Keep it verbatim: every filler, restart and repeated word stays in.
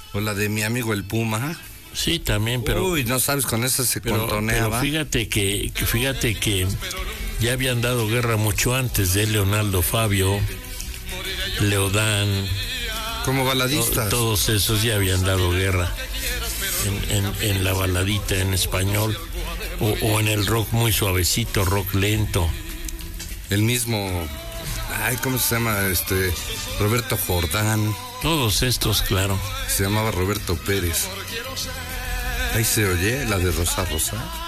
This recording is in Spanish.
O la de mi amigo el Puma. Sí, también, pero... Uy, no sabes, con esa se pero, contoneaba. pero fíjate que, que, fíjate que ya habían dado guerra mucho antes de Leonardo Fabio, Leodán... Como baladistas. To, todos esos ya habían dado guerra en, en, en la baladita en español, o, o en el rock muy suavecito, rock lento. El mismo... Ay, ¿cómo se llama? Este... Roberto Jordán. Todos estos, claro. Se llamaba Roberto Pérez. Ahí se oye la de Rosa Rosa.